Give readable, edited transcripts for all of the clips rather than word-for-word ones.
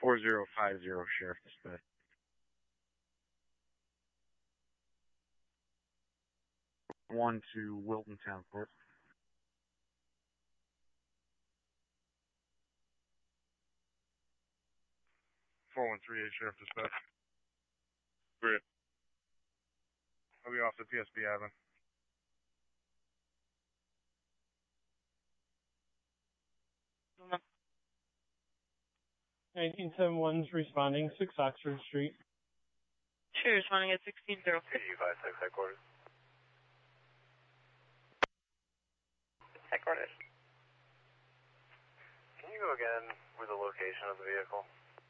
4050 Sheriff Dispatch. One to Wilton Town Court. 4138 Sheriff Dispatch. Great. I'll be off at PSB Avenue. 1971's responding, 6 Oxford Street. Sure, responding at 1606. 56 headquarters. Headquarters. Can you go again with the location of the vehicle?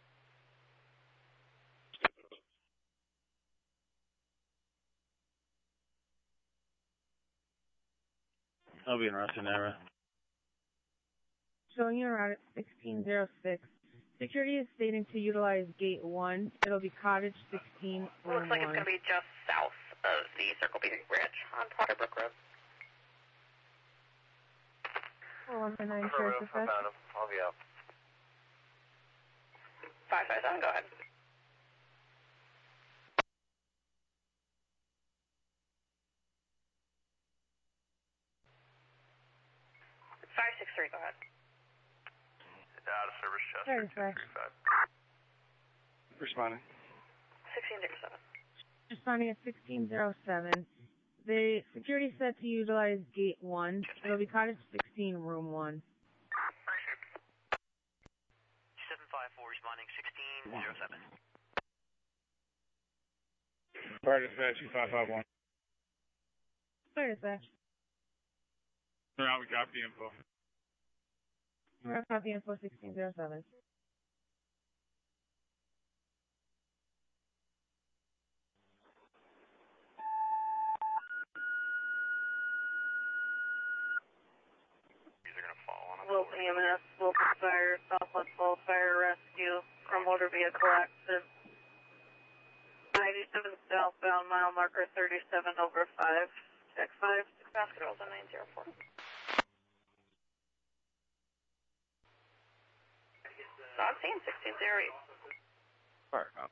I'll be in Ruston area. Showing you around at 1606. Security is stating to utilize gate 1. It'll be cottage 16. Looks like it's going to be just south of the Circle B Ranch on Potterbrook Road. 419 Sheriff Dispatch. I found him. I'll be out. 557, go ahead. Five, 6, 3, go ahead. Out of service, Sorry, Chester, sir. 235. Responding. 1607. Responding at 1607. The security set to utilize gate 1. It'll be cottage 16, room 1. 754 responding 1607. Fire Dispatch 2551. Fire Dispatch. Now we got the info. We're going to copy info 1607. Wilton EMS, Wilton Fire, Southwest Falls Fire Rescue, from motor vehicle accident. 97 southbound, mile marker 37 over 5. Check 5, 6 basket rolls on 904. Not seen, 1608. Fire cop.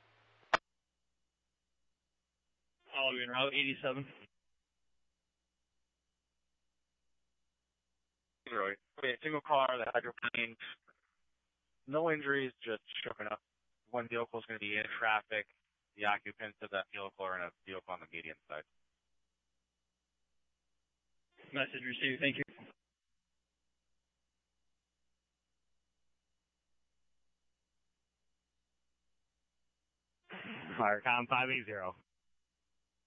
I'll be in route 87. Really. Single car, the hydroplane. No injuries, just showing up. One vehicle is going to be in traffic. The occupants of that vehicle are in a vehicle on the median side. Message received, thank you. Firecom 580.